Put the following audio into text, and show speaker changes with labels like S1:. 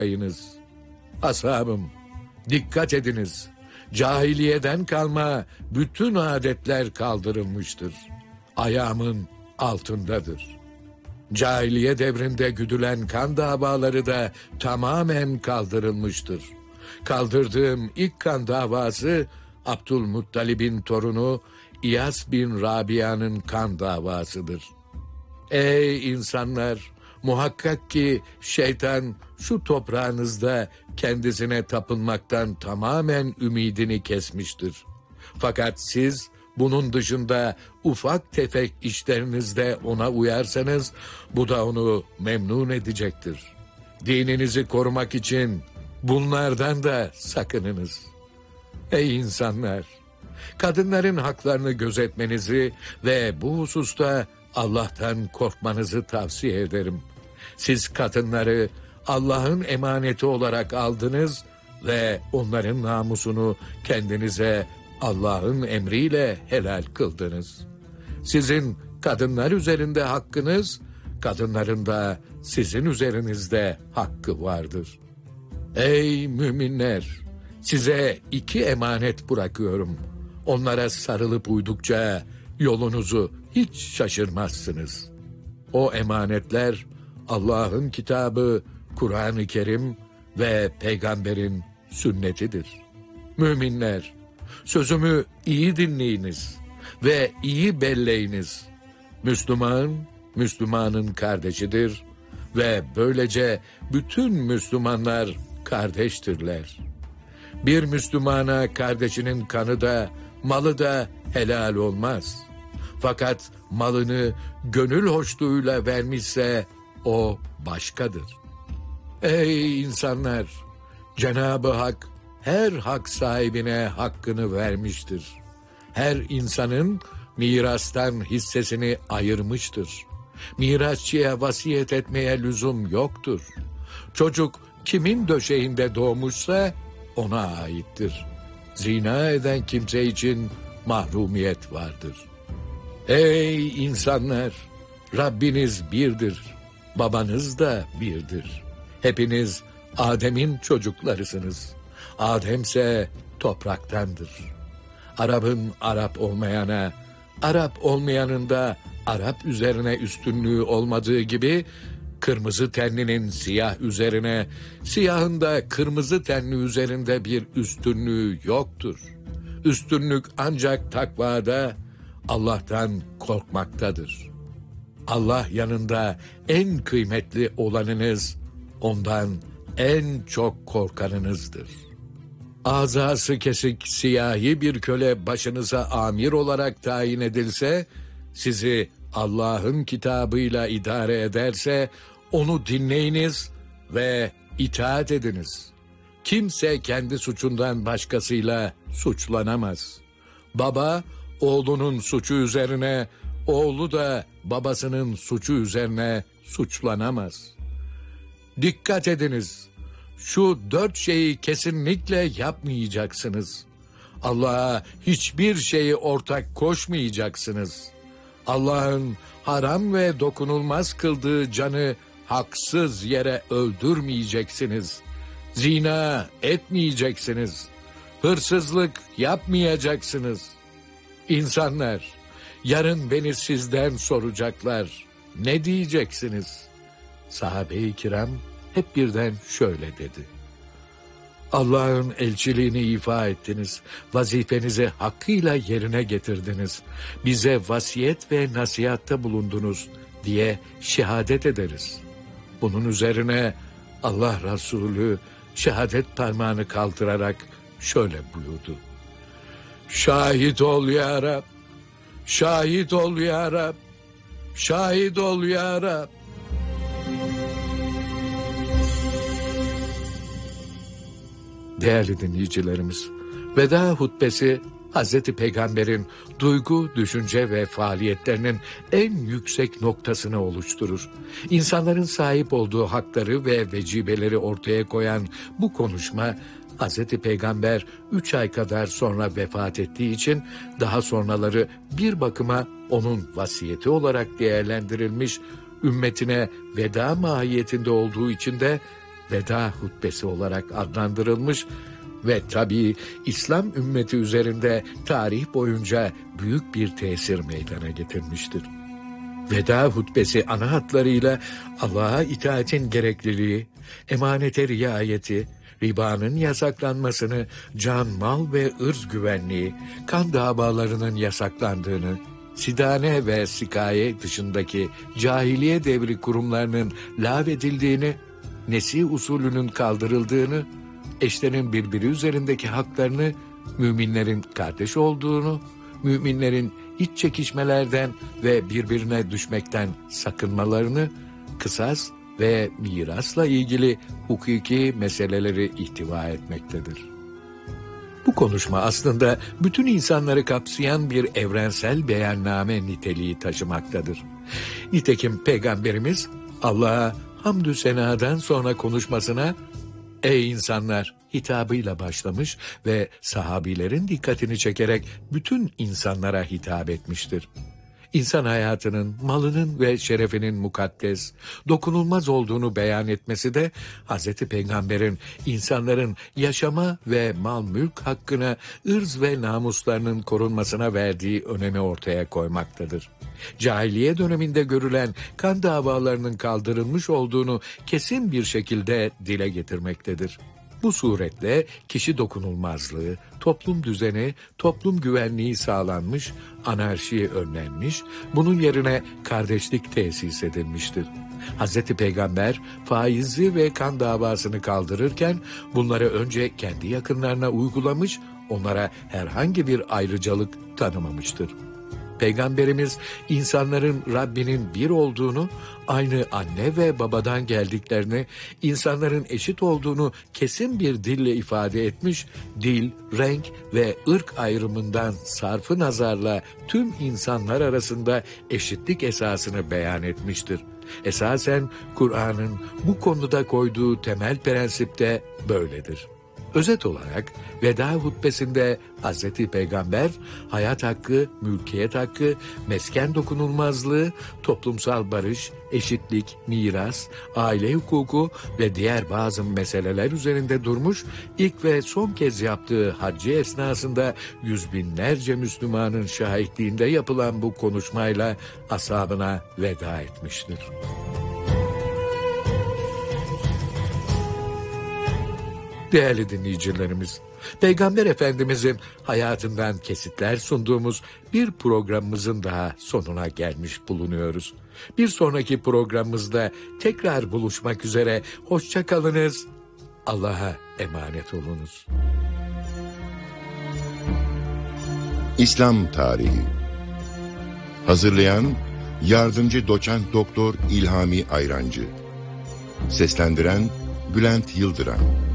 S1: Yayınız. Ashabım, dikkat ediniz. Cahiliyeden kalma bütün adetler kaldırılmıştır. Ayağımın altındadır. Cahiliye devrinde güdülen kan davaları da tamamen kaldırılmıştır. Kaldırdığım ilk kan davası Abdülmuttalib'in torunu İyas bin Rabia'nın kan davasıdır. Ey insanlar! Muhakkak ki şeytan şu toprağınızda kendisine tapınmaktan tamamen ümidini kesmiştir. Fakat siz bunun dışında ufak tefek işlerinizde ona uyarsanız bu da onu memnun edecektir. Dininizi korumak için bunlardan da sakınınız. Ey insanlar! Kadınların haklarını gözetmenizi ve bu hususta Allah'tan korkmanızı tavsiye ederim. Siz kadınları Allah'ın emaneti olarak aldınız ve onların namusunu kendinize Allah'ın emriyle helal kıldınız. Sizin kadınlar üzerinde hakkınız, kadınların da sizin üzerinizde hakkı vardır. Ey müminler! Size 2 emanet bırakıyorum. Onlara sarılıp uydukça yolunuzu hiç şaşırmazsınız. O emanetler Allah'ın kitabı, Kur'an-ı Kerim ve peygamberin sünnetidir. Müminler, sözümü iyi dinleyiniz ve iyi belleyiniz. Müslüman, Müslümanın kardeşidir ve böylece bütün Müslümanlar kardeştirler. Bir Müslümana kardeşinin kanı da, malı da helal olmaz. Fakat malını gönül hoşluğuyla vermişse o başkadır. Ey insanlar! Cenab-ı Hak her hak sahibine hakkını vermiştir. Her insanın mirastan hissesini ayırmıştır. Mirasçıya vasiyet etmeye lüzum yoktur. Çocuk kimin döşeğinde doğmuşsa ona aittir. Zina eden kimse için mahrumiyet vardır. Ey insanlar! Rabbiniz birdir. Babanız da birdir. Hepiniz Adem'in çocuklarısınız. Ademse topraktandır. Arap'ın Arap olmayana, Arap olmayanın da Arap üzerine üstünlüğü olmadığı gibi, kırmızı tenlinin siyah üzerine, siyahın da kırmızı tenli üzerinde bir üstünlüğü yoktur. Üstünlük ancak takvada, Allah'tan korkmaktadır. Allah yanında en kıymetli olanınız, ondan en çok korkanınızdır. Azası kesik siyahi bir köle başınıza amir olarak tayin edilse, sizi Allah'ın kitabıyla idare ederse, onu dinleyiniz ve itaat ediniz. Kimse kendi suçundan başkasıyla suçlanamaz. Baba, oğlunun suçu üzerine, oğlu da babasının suçu üzerine suçlanamaz. Dikkat ediniz, şu 4 şeyi kesinlikle yapmayacaksınız. Allah'a hiçbir şeyi ortak koşmayacaksınız. Allah'ın haram ve dokunulmaz kıldığı canı haksız yere öldürmeyeceksiniz. Zina etmeyeceksiniz. Hırsızlık yapmayacaksınız. İnsanlar, yarın beni sizden soracaklar. Ne diyeceksiniz? Sahabe-i kiram hep birden şöyle dedi: Allah'ın elçiliğini ifa ettiniz, vazifenizi hakkıyla yerine getirdiniz, bize vasiyet ve nasihatte bulundunuz diye şehadet ederiz. Bunun üzerine Allah Resulü şehadet parmağını kaldırarak şöyle buyurdu: Şahit ol ya Rab, şahit ol ya Rab, şahit ol ya Rab. Değerli dinleyicilerimiz, veda hutbesi Hazreti Peygamber'in duygu, düşünce ve faaliyetlerinin en yüksek noktasını oluşturur. İnsanların sahip olduğu hakları ve vecibeleri ortaya koyan bu konuşma, Hazreti Peygamber 3 ay kadar sonra vefat ettiği için daha sonraları bir bakıma onun vasiyeti olarak değerlendirilmiş, ümmetine veda mahiyetinde olduğu için de veda hutbesi olarak adlandırılmış ve tabii İslam ümmeti üzerinde tarih boyunca büyük bir tesir meydana getirmiştir. Veda hutbesi ana hatlarıyla Allah'a itaatin gerekliliği, emanete riayeti, ribanın yasaklanmasını, can, mal ve ırz güvenliği, kan davalarının yasaklandığını, sidane ve sikaye dışındaki cahiliye devri kurumlarının lağvedildiğini, nesih usulünün kaldırıldığını, eşlerin birbiri üzerindeki haklarını, müminlerin kardeş olduğunu, müminlerin iç çekişmelerden ve birbirine düşmekten sakınmalarını, kısas ve mirasla ilgili hukuki meseleleri ihtiva etmektedir. Bu konuşma aslında bütün insanları kapsayan bir evrensel beyanname niteliği taşımaktadır. Nitekim Peygamberimiz Allah'a hamdü senadan sonra konuşmasına "Ey insanlar" hitabıyla başlamış ve sahabilerin dikkatini çekerek bütün insanlara hitap etmiştir. İnsan hayatının, malının ve şerefinin mukaddes, dokunulmaz olduğunu beyan etmesi de Hz. Peygamber'in insanların yaşama ve mal mülk hakkına, ırz ve namuslarının korunmasına verdiği önemi ortaya koymaktadır. Cahiliye döneminde görülen kan davalarının kaldırılmış olduğunu kesin bir şekilde dile getirmektedir. Bu suretle kişi dokunulmazlığı, toplum düzeni, toplum güvenliği sağlanmış, anarşi önlenmiş, bunun yerine kardeşlik tesis edilmiştir. Hz. Peygamber faizi ve kan davasını kaldırırken bunları önce kendi yakınlarına uygulamış, onlara herhangi bir ayrıcalık tanımamıştır. Peygamberimiz insanların Rabbinin bir olduğunu, aynı anne ve babadan geldiklerini, insanların eşit olduğunu kesin bir dille ifade etmiş, dil, renk ve ırk ayrımından sarfı nazarla tüm insanlar arasında eşitlik esasını beyan etmiştir. Esasen Kur'an'ın bu konuda koyduğu temel prensip de böyledir. Özet olarak veda hutbesinde Hz. Peygamber hayat hakkı, mülkiyet hakkı, mesken dokunulmazlığı, toplumsal barış, eşitlik, miras, aile hukuku ve diğer bazı meseleler üzerinde durmuş, ilk ve son kez yaptığı haccı esnasında yüz binlerce Müslümanın şahitliğinde yapılan bu konuşmayla ashabına veda etmiştir. Değerli dinleyicilerimiz, Peygamber Efendimizin hayatından kesitler sunduğumuz bir programımızın daha sonuna gelmiş bulunuyoruz. Bir sonraki programımızda tekrar buluşmak üzere, hoşça kalınız, Allah'a emanet olunuz.
S2: İslam Tarihi. Hazırlayan Yardımcı Doçent Doktor İlhami Ayrancı. Seslendiren Bülent Yıldıran.